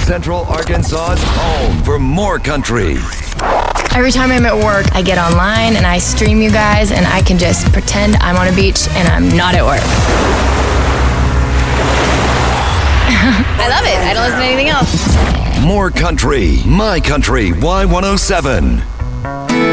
Central Arkansas's home for more country. Every time I'm at work, I get online and I stream you guys, and I can just pretend I'm on a beach and I'm not at work. I love it. I don't listen to anything else. More country. My Country Y107.